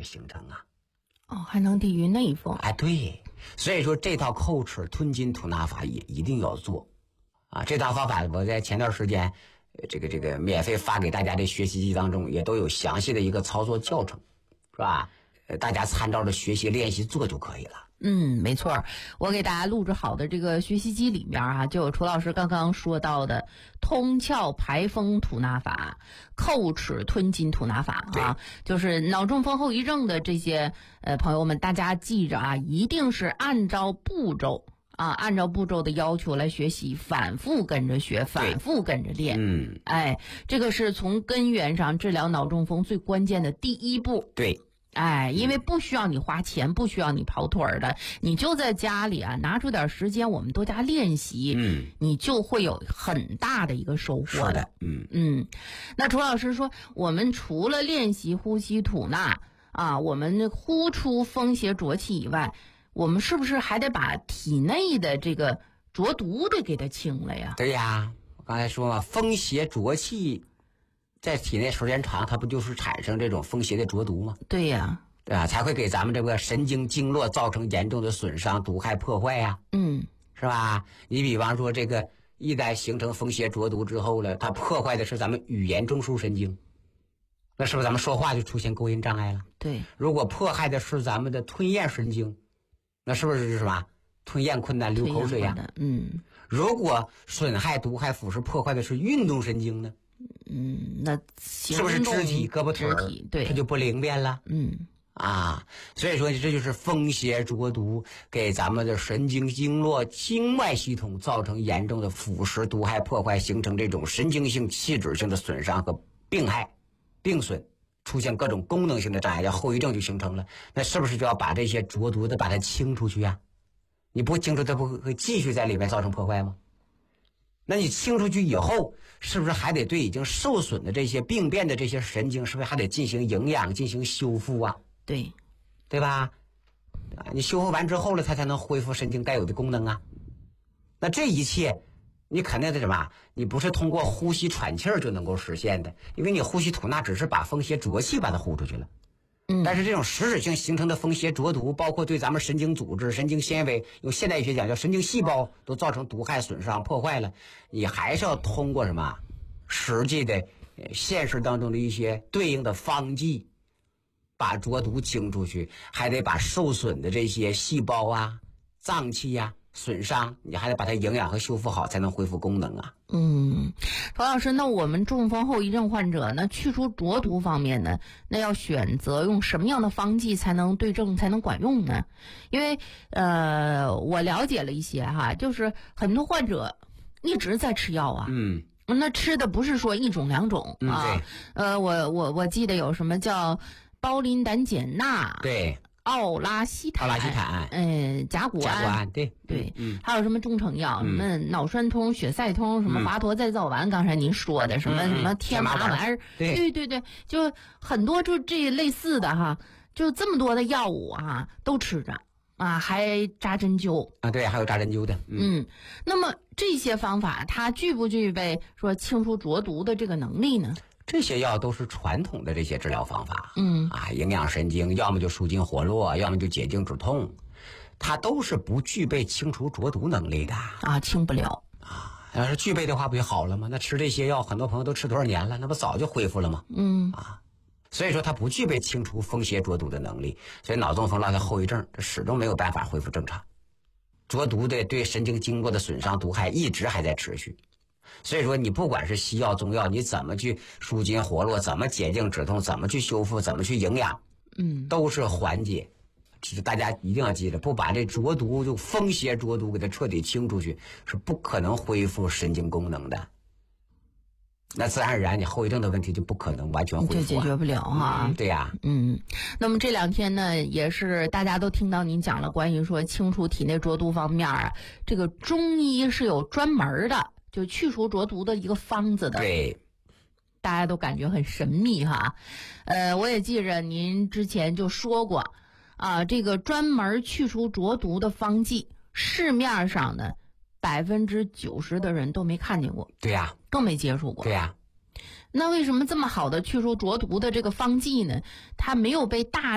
形成啊。 还能抵御内风。 对，所以说这套叩齿吞金吐纳法也一定要做啊。这套方法我在前段时间这个免费发给大家的学习机当中也都有详细的一个操作教程，是吧？大家参照着学习练习做就可以了。 没错，我给大家录制好的这个学习机里面就有楚老师刚刚说到的通窍排风吐纳法、叩齿吞金吐纳法就是脑中风后遗症的这些朋友们，大家记着一定是按照步骤的要求来学习，反复跟着学，反复跟着练。这个是从根源上治疗脑中风最关键的第一步。 对。 因为不需要你花钱，不需要你跑腿儿的，你就在家里拿出点时间，我们多加练习，你就会有很大的一个收获的。那楚老师说，我们除了练习呼吸吐纳我们呼出风邪浊气以外，我们是不是还得把体内的这个浊毒得给它清了呀？ 对呀，我刚才说嘛，风邪浊气在体内时间长，它不就是产生这种风邪的浊毒吗？ 对呀， 对吧？才会给咱们这个神经经络造成严重的损伤、毒害、破坏呀。是吧？你比方说这个一旦形成风邪浊毒之后了，它破坏的是咱们语言中枢神经，那是不是咱们说话就出现勾音障碍了？ 对。 如果迫害的是咱们的吞咽神经，那是不是什么吞咽困难、流口水呀？如果损害、毒害、腐蚀、破坏的是运动神经呢？ 那是不是肢体、胳膊腿儿， 对， 它就不灵便了？所以说这就是风邪浊毒给咱们的神经经络、经脉系统造成严重的腐蚀、毒害、破坏，形成这种神经性、器质性的损伤和病害、病损，出现各种功能性的障碍，叫后遗症就形成了。那是不是就要把这些浊毒的把它清出去呀？你不清除，它不会继续在里面造成破坏吗？那你清出去以后，是不是还得对已经受损的这些病变的这些神经，是不是还得进行营养、进行修复啊？ 对吧？你修复完之后了，它才能恢复神经该有的功能啊。那这一切，你肯定是什么？你不是通过呼吸喘气儿就能够实现的，因为你呼吸吐纳只是把风邪浊气把它呼出去了。但是这种实质性形成的风邪浊毒，包括对咱们神经组织、神经纤维，用现代医学讲叫神经细胞，都造成毒害、损伤、破坏了，你还是要通过什么实际的现实当中的一些对应的方剂，把浊毒清出去，还得把受损的这些细胞脏器损伤，你还得把它营养和修复好，才能恢复功能啊。 曹老师，那我们中风后遗症患者呢，去除浊毒方面呢，那要选择用什么样的方剂才能对症，才能管用呢？因为我了解了一些就是很多患者一直在吃药那吃的不是说一种两种我记得有什么叫胞磷胆碱钠， 对， 奥拉西坦，甲钴胺， 对， 还有什么中成药，什么脑栓通、血塞通，什么华佗再造丸，刚才您说的什么天麻丸儿，对，就很多就这类似的就这么多的药物都吃着还扎针灸对，还有扎针灸的。 那么这些方法它具不具备说清除浊毒的这个能力呢？ 这些药都是传统的这些治疗方法，营养神经，要么就舒筋活络，要么就解痉止痛，它都是不具备清除浊毒能力的清不了要是具备的话不就好了吗？那吃这些药，很多朋友都吃多少年了，那不早就恢复了吗？所以说它不具备清除风邪浊毒的能力，所以脑中风落下后遗症，这始终没有办法恢复正常，浊毒的对神经经络的损伤毒害一直还在持续。所以说你不管是西药中药，你怎么去舒筋活络，怎么解痉止痛，怎么去修复，怎么去营养，都是缓解。只是大家一定要记得，不把这浊毒就风邪浊毒给它彻底清出去，是不可能恢复神经功能的。那自然而然你后遗症的问题就不可能完全恢复就解决不了对呀。 那么这两天呢，也是大家都听到您讲了关于说清除体内浊毒方面这个中医是有专门的就去除浊毒的一个方子的。 对， 大家都感觉很神秘我也记着您之前就说过这个专门去除浊毒的方剂，市面上呢90%的人都没看见过。 对呀， 更没接触过。 对呀。 那为什么这么好的去除浊毒的这个方剂呢，它没有被大